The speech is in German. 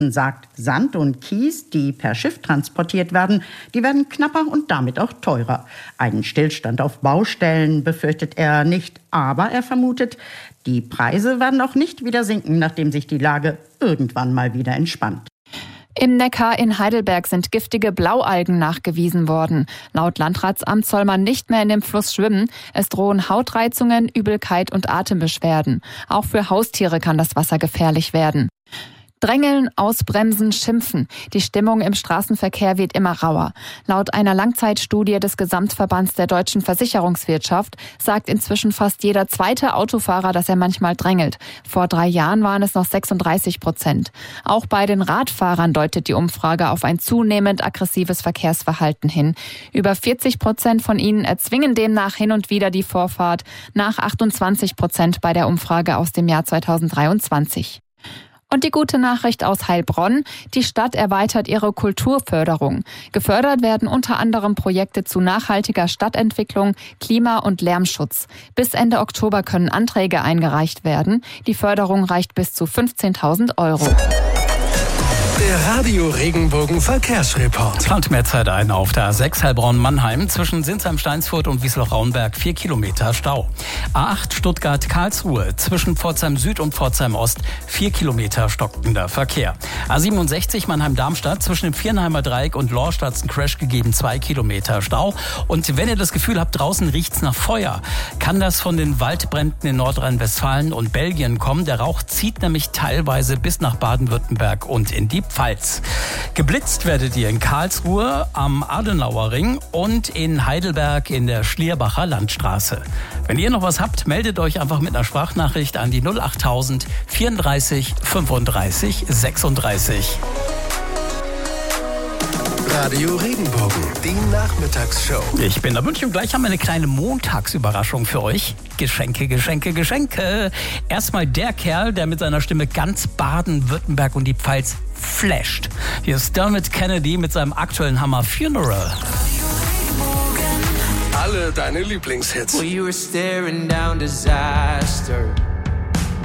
sagt, Sand und Kies, die per Schiff transportiert werden, die werden knapper und damit auch teurer. Einen Stillstand auf Baustellen befürchtet er nicht, aber er vermutet, die Preise werden auch nicht wieder sinken, nachdem sich die Lage irgendwann mal wieder entspannt. Im Neckar in Heidelberg sind giftige Blaualgen nachgewiesen worden. Laut Landratsamt soll man nicht mehr in dem Fluss schwimmen. Es drohen Hautreizungen, Übelkeit und Atembeschwerden. Auch für Haustiere kann das Wasser gefährlich werden. Drängeln, ausbremsen, schimpfen. Die Stimmung im Straßenverkehr wird immer rauer. Laut einer Langzeitstudie des Gesamtverbands der deutschen Versicherungswirtschaft sagt inzwischen fast jeder zweite Autofahrer, dass er manchmal drängelt. Vor 3 Jahren waren es noch 36%. Auch bei den Radfahrern deutet die Umfrage auf ein zunehmend aggressives Verkehrsverhalten hin. Über 40% von ihnen erzwingen demnach hin und wieder die Vorfahrt, nach 28% bei der Umfrage aus dem Jahr 2023. Und die gute Nachricht aus Heilbronn: Die Stadt erweitert ihre Kulturförderung. Gefördert werden unter anderem Projekte zu nachhaltiger Stadtentwicklung, Klima- und Lärmschutz. Bis Ende Oktober können Anträge eingereicht werden. Die Förderung reicht bis zu 15.000 €. Der Radio Regenbogen Verkehrsreport. Plant mehr Zeit ein auf der A6 Heilbronn-Mannheim zwischen Sinsheim-Steinsfurt und Wiesloch-Raunberg 4 Kilometer Stau. A8 Stuttgart-Karlsruhe zwischen Pforzheim Süd und Pforzheim Ost 4 Kilometer stockender Verkehr. A67 Mannheim-Darmstadt zwischen dem Viernheimer Dreieck und Lorstadt ein Crash gegeben, 2 Kilometer Stau. Und wenn ihr das Gefühl habt, draußen riecht's nach Feuer, kann das von den Waldbränden in Nordrhein-Westfalen und Belgien kommen. Der Rauch zieht nämlich teilweise bis nach Baden-Württemberg und in die Pfalz. Geblitzt werdet ihr in Karlsruhe am Adenauer Ring und in Heidelberg in der Schlierbacher Landstraße. Wenn ihr noch was habt, meldet euch einfach mit einer Sprachnachricht an die 08000 34 35 36. Radio Regenbogen, die Nachmittagsshow. Ich bin da München und gleich haben wir eine kleine Montagsüberraschung für euch. Geschenke, Geschenke, Geschenke. Erstmal der Kerl, der mit seiner Stimme ganz Baden-Württemberg und die Pfalz flasht. Hier ist Dermot Kennedy mit seinem aktuellen Hammer Funeral. Alle deine Lieblingshits. Well, you were staring down disaster.